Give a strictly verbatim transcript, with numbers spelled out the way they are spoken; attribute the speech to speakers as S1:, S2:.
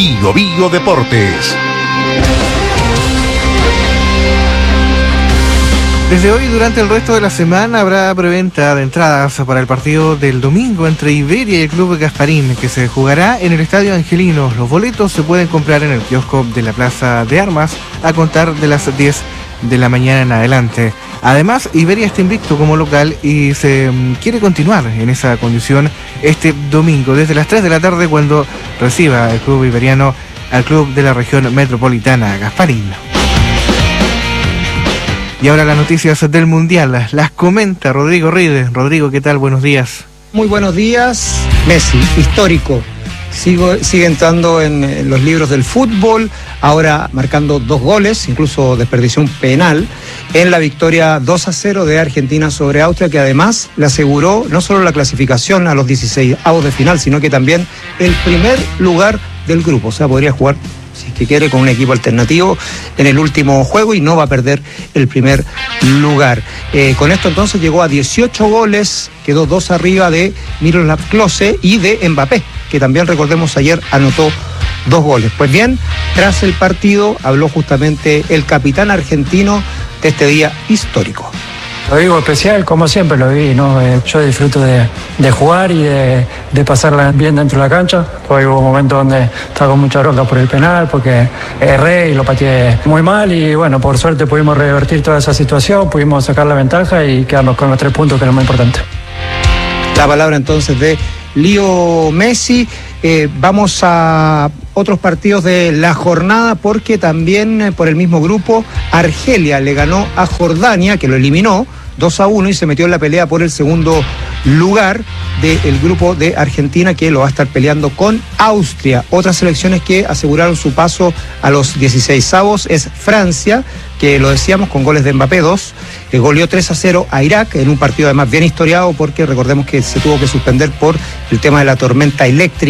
S1: Bio Bio Deportes.
S2: Desde hoy, durante el resto de la semana, habrá preventa de entradas para el partido del domingo entre Iberia y el Club Gasparín, que se jugará en el Estadio Angelino. Los boletos se pueden comprar en el kiosco de la Plaza de Armas a contar de las diez de la mañana en adelante. Además, Iberia está invicto como local y se um, quiere continuar en esa condición este domingo, desde las tres de la tarde, cuando reciba el club iberiano al club de la región metropolitana, Gasparín. Y ahora las noticias del Mundial las comenta Rodrigo Ride. Rodrigo, ¿qué tal? Buenos días.
S3: Muy buenos días. Messi, histórico. Sigo, sigue entrando en, en los libros del fútbol, ahora marcando dos goles, incluso desperdició un penal, en la victoria dos a cero de Argentina sobre Austria, que además le aseguró no solo la clasificación a los dieciseisavos de final, sino que también el primer lugar del grupo. O sea, podría jugar, si es que quiere, con un equipo alternativo en el último juego y no va a perder el primer lugar. Eh, con esto entonces llegó a dieciocho goles, quedó dos arriba de Miroslav Klose y de Mbappé, que también, recordemos, ayer anotó dos goles. Pues bien, tras el partido habló justamente el capitán argentino de este día histórico.
S4: Lo digo especial, como siempre lo vi, ¿no? Eh, yo disfruto de, de jugar y de, de pasarla bien dentro de la cancha. Hoy hubo momentos donde estaba con mucha bronca por el penal, porque erré y lo pateé muy mal y bueno, por suerte pudimos revertir toda esa situación, pudimos sacar la ventaja y quedarnos con los tres puntos, que es lo más importante.
S3: La palabra entonces de Leo Messi. Eh, vamos a otros partidos de la jornada, porque también eh, por el mismo grupo Argelia le ganó a Jordania, que lo eliminó dos a uno y se metió en la pelea por el segundo lugar del grupo de Argentina, que lo va a estar peleando con Austria. Otras selecciones que aseguraron su paso a los dieciseisavos es Francia, que lo decíamos, con goles de Mbappé, dos, que goleó tres a cero a Irak, en un partido además bien historiado, porque recordemos que se tuvo que suspender por el tema de la tormenta eléctrica.